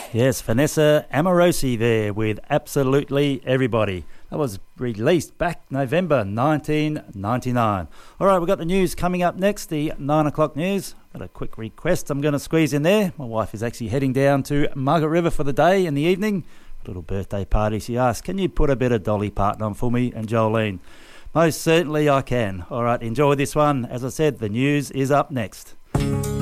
Yes, Vanessa Amorosi there with Absolutely Everybody. That was released back November 1999. All right, we've got the news coming up next, the 9 o'clock news. Got a quick request I'm going to squeeze in there. My wife is actually heading down to Margaret River for the day in the evening. A little birthday party. She asked, can you put a bit of Dolly Parton on for me and Jolene? Most certainly I can. All right, enjoy this one. As I said, the news is up next.